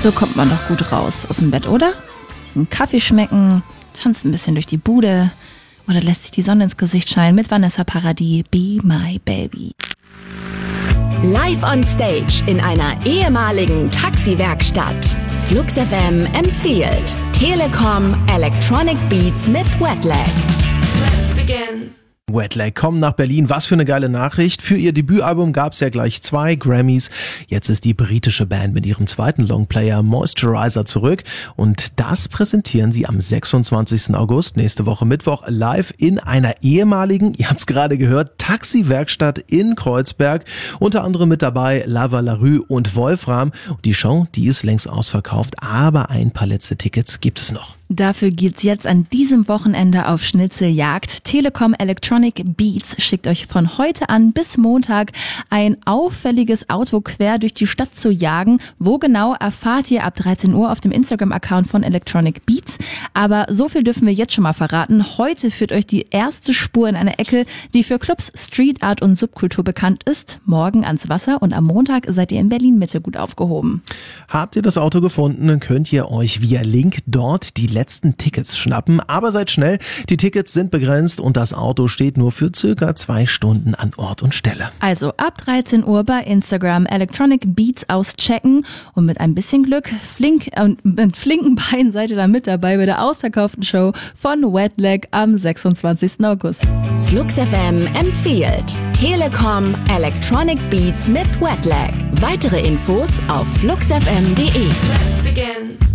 So kommt man doch gut raus aus dem Bett, oder? Einen Kaffee schmecken, tanzt ein bisschen durch die Bude oder lässt sich die Sonne ins Gesicht scheinen mit Vanessa Paradis, Be My Baby. Live on Stage in einer ehemaligen Taxiwerkstatt. Flux FM empfiehlt Telekom Electronic Beats mit Wetlag. Let's begin. Wetlag kommen nach Berlin. Was für eine geile Nachricht. Für ihr Debütalbum gab es ja gleich 2 Grammys. Jetzt ist die britische Band mit ihrem zweiten Longplayer Moisturizer zurück. Und das präsentieren sie am 26. August, nächste Woche Mittwoch, live in einer ehemaligen, ihr habt es gerade gehört, Taxiwerkstatt in Kreuzberg. Unter anderem mit dabei Lava LaRue und Wolfram. Die Show, die ist längst ausverkauft, aber ein paar letzte Tickets gibt es noch. Dafür geht's jetzt an diesem Wochenende auf Schnitzeljagd. Telekom Electronic Beats schickt euch von heute an bis Montag ein auffälliges Auto quer durch die Stadt zu jagen. Wo genau, erfahrt ihr ab 13 Uhr auf dem Instagram-Account von Electronic Beats. Aber so viel dürfen wir jetzt schon mal verraten. Heute führt euch die erste Spur in eine Ecke, die für Clubs, Street Art und Subkultur bekannt ist. Morgen ans Wasser und am Montag seid ihr in Berlin-Mitte gut aufgehoben. Habt ihr das Auto gefunden, dann könnt ihr euch via Link dort die letzten Tickets schnappen. Aber seid schnell, die Tickets sind begrenzt und das Auto steht nur für circa 2 Stunden an Ort und Stelle. Also ab 13 Uhr bei Instagram Electronic Beats auschecken und mit ein bisschen Glück, mit flinken Beinen seid ihr da mit dabei bei der ausverkauften Show von Wetlag am 26. August. Flux FM empfiehlt Telekom Electronic Beats mit Wetlag. Weitere Infos auf fluxfm.de. Let's begin.